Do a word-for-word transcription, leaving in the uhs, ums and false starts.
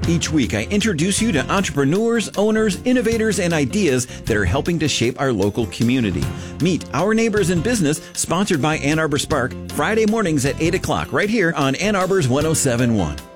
Each week, I introduce you to entrepreneurs, owners, innovators, and ideas that are helping to shape our local community. Meet Our Neighbors in Business, sponsored by Ann Arbor Spark, Friday mornings at eight o'clock, right here on Ann Arbor's one oh seven point one.